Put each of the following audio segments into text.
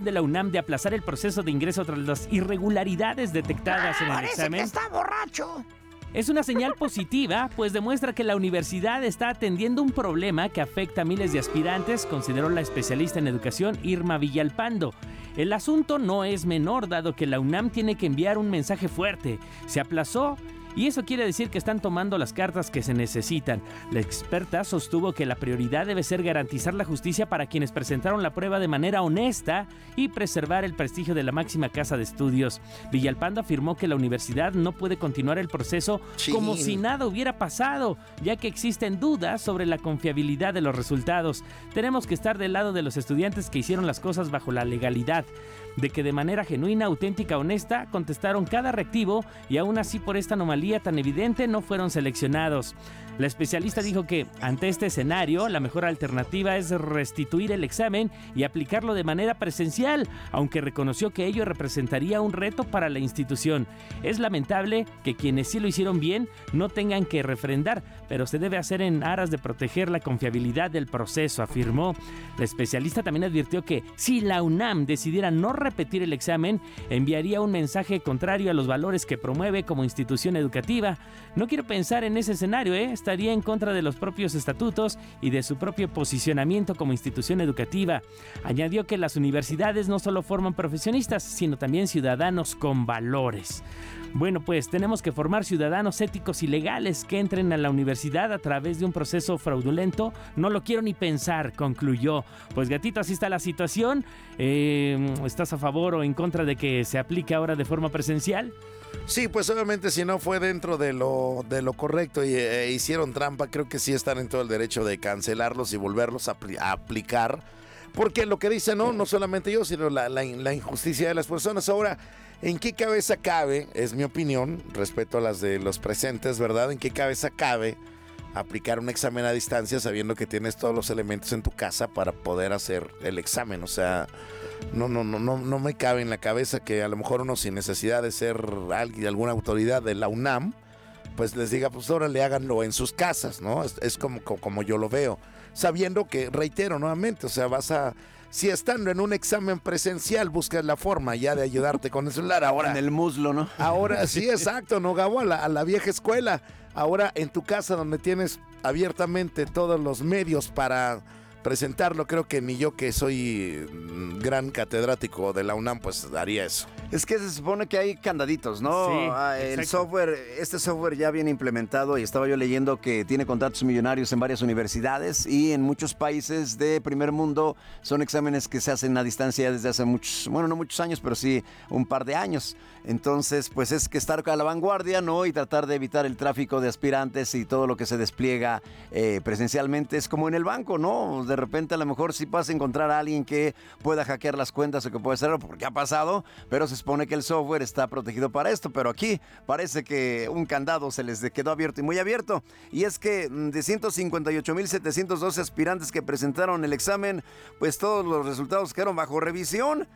de la UNAM de aplazar el proceso de ingreso tras las irregularidades detectadas en el examen. Parece que está borracho. Es una señal positiva, pues demuestra que la universidad está atendiendo un problema que afecta a miles de aspirantes, consideró la especialista en educación Irma Villalpando. El asunto no es menor, dado que la UNAM tiene que enviar un mensaje fuerte. Se aplazó y eso quiere decir que están tomando las cartas que se necesitan. La experta sostuvo que la prioridad debe ser garantizar la justicia para quienes presentaron la prueba de manera honesta y preservar el prestigio de la máxima casa de estudios. Villalpando afirmó que la universidad no puede continuar el proceso como si nada hubiera pasado, ya que existen dudas sobre la confiabilidad de los resultados. Tenemos que estar del lado de los estudiantes que hicieron las cosas bajo la legalidad, de que de manera genuina, auténtica, honesta, contestaron cada reactivo y aún así por esta anomalía tan evidente no fueron seleccionados. La especialista dijo que ante este escenario la mejor alternativa es restituir el examen y aplicarlo de manera presencial, aunque reconoció que ello representaría un reto para la institución. Es lamentable que quienes sí lo hicieron bien no tengan que refrendar, pero se debe hacer en aras de proteger la confiabilidad del proceso, afirmó. La especialista también advirtió que si la UNAM decidiera no repetir el examen, enviaría un mensaje contrario a los valores que promueve como institución educativa. No quiero pensar en ese escenario, estaría en contra de los propios estatutos y de su propio posicionamiento como institución educativa. Añadió que las universidades no solo forman profesionistas, sino también ciudadanos con valores. Bueno, pues tenemos que formar ciudadanos éticos y legales que entren a la universidad a través de un proceso fraudulento. No lo quiero ni pensar, concluyó. Pues gatito, así está la situación. ¿Estás a favor o en contra de que se aplique ahora de forma presencial? Sí, pues obviamente si no fue dentro de lo correcto y hicieron trampa, creo que sí están en todo el derecho de cancelarlos y volverlos a aplicar. Porque lo que dicen, no solamente yo, sino la injusticia de las personas. Ahora, ¿en qué cabeza cabe, es mi opinión, respecto a las de los presentes, ¿verdad? ¿En qué cabeza cabe aplicar un examen a distancia sabiendo que tienes todos los elementos en tu casa para poder hacer el examen? O sea, no me cabe en la cabeza que a lo mejor uno sin necesidad de ser alguna autoridad de la UNAM, pues les diga, pues ahora le háganlo en sus casas, ¿no? Es como yo lo veo, sabiendo que, reitero nuevamente, o sea, si estando en un examen presencial buscas la forma ya de ayudarte con el celular, ahora... En el muslo, ¿no? Ahora, sí, exacto, ¿no, Gabo? A la vieja escuela. Ahora en tu casa donde tienes abiertamente todos los medios para presentarlo, creo que ni yo, que soy gran catedrático de la UNAM, pues haría eso. Es que se supone que hay candaditos, ¿no? Sí, el software, este software ya viene implementado y estaba yo leyendo que tiene contratos millonarios en varias universidades y en muchos países de primer mundo son exámenes que se hacen a distancia desde hace muchos, bueno, no muchos años, pero sí un par de años. Entonces, pues es que estar a la vanguardia, ¿no? Y tratar de evitar el tráfico de aspirantes y todo lo que se despliega presencialmente. Es como en el banco, ¿no? De repente a lo mejor sí vas a encontrar a alguien que pueda hackear las cuentas o que puede hacerlo, porque ha pasado, pero se supone que el software está protegido para esto, pero aquí parece que un candado se les quedó abierto y muy abierto, y es que de 158,712 aspirantes que presentaron el examen, pues todos los resultados quedaron bajo revisión.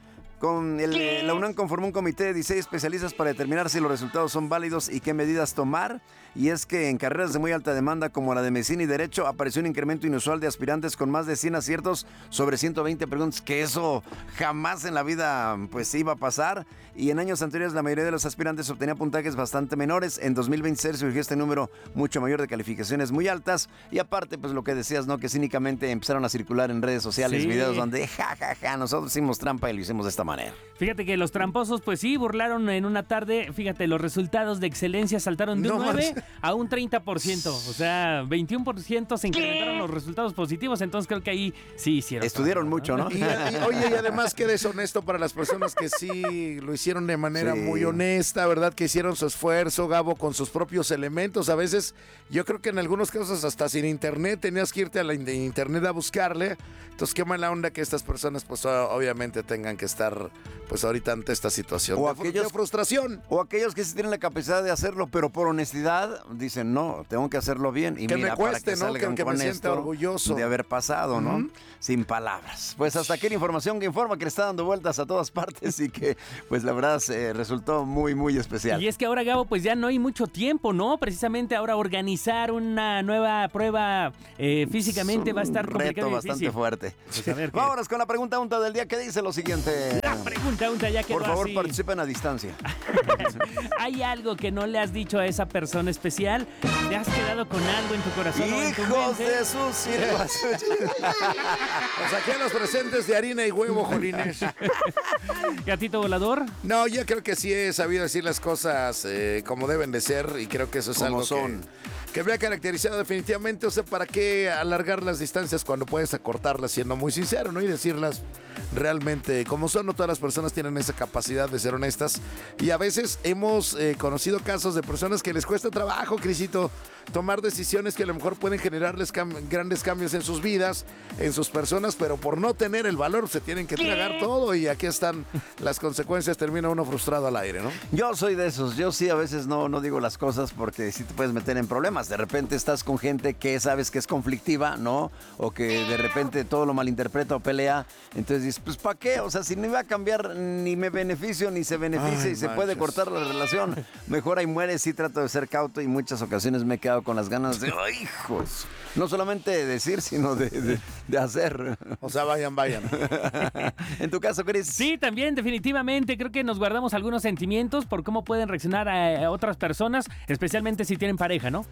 La UNAM conformó un comité de 16 especialistas para determinar si los resultados son válidos y qué medidas tomar. Y es que en carreras de muy alta demanda como la de Medicina y Derecho apareció un incremento inusual de aspirantes con más de 100 aciertos sobre 120 preguntas, que eso jamás en la vida pues iba a pasar. Y en años anteriores la mayoría de los aspirantes obtenía puntajes bastante menores. En 2026 surgió este número mucho mayor de calificaciones muy altas. Y aparte, pues lo que decías, ¿no? Que cínicamente empezaron a circular en redes sociales videos donde nosotros hicimos trampa y lo hicimos de esta manera. Fíjate que los tramposos, pues sí, burlaron en una tarde. Fíjate, los resultados de excelencia saltaron de un 9 a un 30%. O sea, 21% se incrementaron los resultados positivos. Entonces creo que ahí sí hicieron. Estudiaron mucho, ¿no? Y además que deshonesto para las personas que sí lo hicieron de manera muy honesta, ¿verdad? Que hicieron su esfuerzo, Gabo, con sus propios elementos. A veces, yo creo que en algunos casos hasta sin internet tenías que irte a la internet a buscarle. Entonces, qué mala onda que estas personas, pues obviamente tengan que estar pues ahorita ante esta situación O de aquellos- frustración. O aquellos que sí tienen la capacidad de hacerlo, pero por honestidad dicen, no, tengo que hacerlo bien. Y Que mira, me cueste, para ¿no? salgan Que me con sienta esto orgulloso. de haber pasado, ¿no? Sin palabras. Pues hasta aquí la información que informa que le está dando vueltas a todas partes y que, pues la verdad, resultó muy, muy especial. Y es que ahora, Gabo, pues ya no hay mucho tiempo, ¿no? Precisamente ahora organizar una nueva prueba físicamente va a estar un complicado reto y bastante difícil. fuerte. Pues a ver qué- Vámonos con la pregunta unta del día que dice lo siguiente. La pregunta unta ya quedó Por favor, así. participen a distancia. ¿Hay algo que no le has dicho a esa persona especial? ¿Te has quedado con algo en tu corazón o en tu ¡Hijos mente? de sus sirvas! Pues aquí a los presentes de harina y huevo, jolines. ¿Gatito volador? No, yo creo que sí he sabido decir las cosas como deben de ser y creo que eso es Como algo son. que me ha caracterizado definitivamente. O sea, ¿para qué alargar las distancias cuando puedes acortarlas siendo muy sincero, ¿no? Y decirlas realmente como son. No todas las personas tienen esa capacidad de ser honestas y a veces hemos conocido casos de personas que les cuesta trabajo, Crisito, tomar decisiones que a lo mejor pueden generarles grandes cambios en sus vidas, en sus personas, pero por no tener el valor se tienen que tragar todo y aquí están las consecuencias. Termina uno frustrado al aire, ¿no? Yo soy de esos. Yo sí a veces no digo las cosas porque sí te puedes meter en problemas. De repente estás con gente que sabes que es conflictiva, ¿no? O que de repente todo lo malinterpreta o pelea. Entonces dices, pues ¿para qué? O sea, si no iba a cambiar ni me beneficio ni se beneficia Ay, y se puede manches. cortar la relación, mejor ahí muere. Sí trato de ser cauto y muchas ocasiones me he quedado con las ganas de, ¡ay, hijos! No solamente de decir, sino de hacer. O sea, vayan. En tu caso, Chris. Sí, también, definitivamente. Creo que nos guardamos algunos sentimientos por cómo pueden reaccionar a otras personas, especialmente si tienen pareja, ¿no?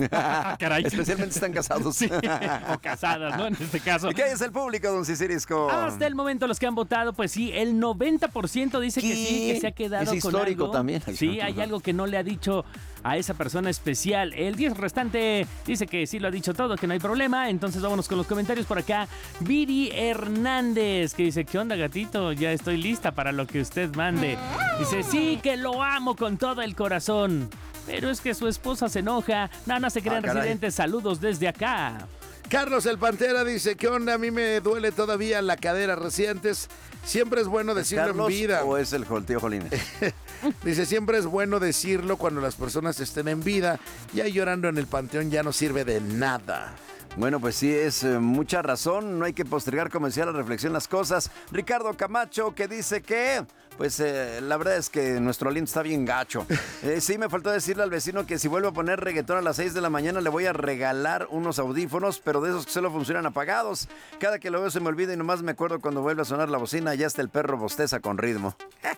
Caray. Especialmente si están casados. Sí, o casadas, ¿no? En este caso. ¿Y qué dice el público, don Cicirisco? Hasta el momento los que han votado, pues sí, el 90% dice que sí, que se ha quedado Es con histórico algo. también. Sí, hay algo que no le ha dicho a esa persona especial. El 10 restante dice que sí lo ha dicho todo, que no hay problema. Entonces vámonos con los comentarios por acá. Viri Hernández, que dice, ¿qué onda, gatito? Ya estoy lista para lo que usted mande. Dice, sí, que lo amo con todo el corazón. Pero es que su esposa se enoja. No se crean, caray. residentes. Saludos desde acá. Carlos el Pantera dice, ¿qué onda? A mí me duele todavía la cadera recientes. Siempre es bueno decirlo ¿Carlos en vida. o es el tío Jolines? Dice, siempre es bueno decirlo cuando las personas estén en vida. Ya llorando en el panteón ya no sirve de nada. Bueno, pues sí, es mucha razón. No hay que postergar, como decía la reflexión, las cosas. Ricardo Camacho, que dice que... Pues la verdad es que nuestro aliento está bien gacho. Sí, me faltó decirle al vecino que si vuelve a poner reggaetón a las 6 de la mañana le voy a regalar unos audífonos, pero de esos que solo funcionan apagados. Cada que lo veo se me olvida y nomás me acuerdo cuando vuelve a sonar la bocina, ya está el perro bosteza con ritmo.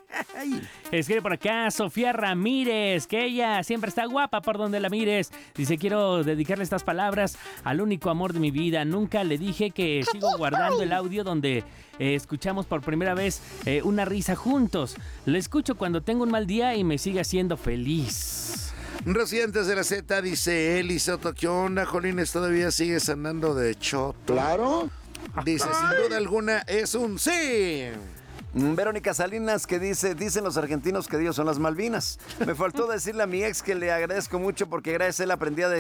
Escribe por acá Sofía Ramírez, que ella siempre está guapa por donde la mires. Dice, quiero dedicarle estas palabras al único amor de mi vida. Nunca le dije que sigo guardando el audio donde escuchamos por primera vez una risa juntos. Lo escucho cuando tengo un mal día y me sigue haciendo feliz. Residentes de la Z, dice Eli Soto, ¿qué onda, Jolines? ¿Todavía sigues andando de choto? Claro. Dice, sin duda alguna, es un sí. Verónica Salinas, que dice, dicen los argentinos que Dios son las Malvinas. Me faltó decirle a mi ex que le agradezco mucho porque gracias a él aprendí a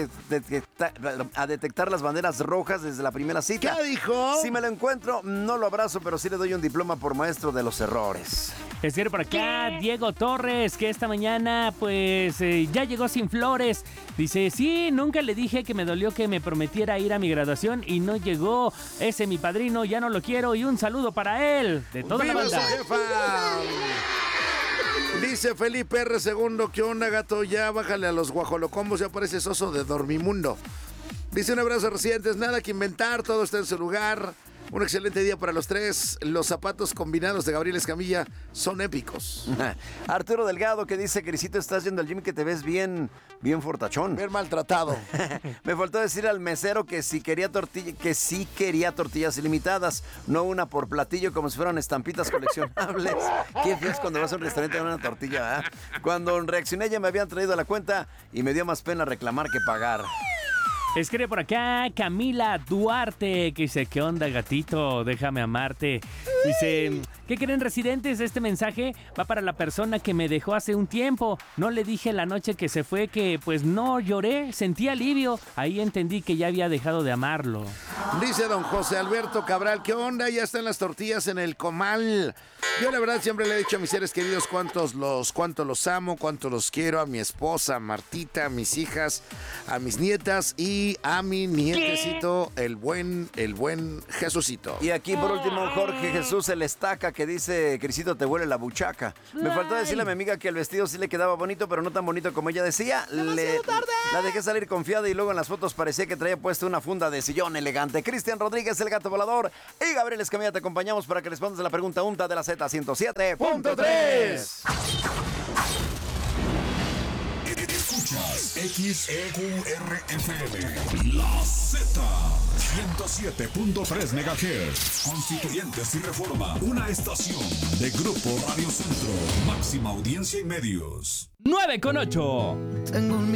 detectar las banderas rojas desde la primera cita. ¿Qué dijo? Si me lo encuentro, no lo abrazo, pero sí le doy un diploma por maestro de los errores. Escribe por acá Diego Torres, que esta mañana pues ya llegó sin flores. Dice, sí, nunca le dije que me dolió que me prometiera ir a mi graduación y no llegó. Ese mi padrino, ya no lo quiero y un saludo para él, de toda la ¡Viva banda. su jefa! Dice Felipe R. Segundo, ¿qué onda, gato? Ya bájale a los guajolocombos, ya pareces oso de Dormimundo. Dice, un abrazo, residentes, nada que inventar, todo está en su lugar. Un excelente día para los tres. Los zapatos combinados de Gabriel Escamilla son épicos. Arturo Delgado, que dice, Crisito, estás yendo al gym, que te ves bien fortachón. Bien maltratado. Me faltó decir al mesero que sí quería tortillas ilimitadas, no una por platillo como si fueran estampitas coleccionables. Qué feo es cuando vas a un restaurante y dan una tortilla, ¿verdad? Cuando reaccioné ya me habían traído la cuenta y me dio más pena reclamar que pagar. Escribe por acá Camila Duarte, que dice, ¿qué onda, gatito? Déjame amarte. Dice, ¿qué creen, residentes? Este mensaje va para la persona que me dejó hace un tiempo. No le dije la noche que se fue que pues no lloré, sentí alivio. Ahí entendí que ya había dejado de amarlo. Dice don José Alberto Cabral, ¿qué onda? Ya están las tortillas en el comal. Yo la verdad siempre le he dicho a mis seres queridos cuánto los amo, cuánto los quiero, a mi esposa, a Martita, a mis hijas, a mis nietas y a mi nietecito, el buen Jesucito. Y aquí por último Jorge Jesús el Estaca que dice, Crisito, te huele la buchaca. Me faltó decirle a mi amiga que el vestido sí le quedaba bonito, pero no tan bonito como ella decía. La dejé salir confiada y luego en las fotos parecía que traía puesta una funda de sillón elegante. Cristian Rodríguez, el gato volador, y Gabriel Escamilla te acompañamos para que respondas a la pregunta UNTA de la Z107.3. Escuchas XEQRFM, la Z, 107.3 MHz, Constituyentes y Reforma, una estación de Grupo Radio Centro, máxima audiencia y medios. 9:08.